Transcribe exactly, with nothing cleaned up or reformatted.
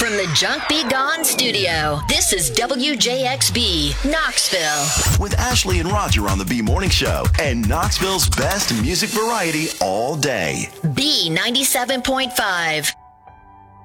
From the Junk Be Gone studio, this is W J X B, Knoxville. With Ashley and Roger on the B Morning Show and Knoxville's best music variety all day. B ninety-seven point five.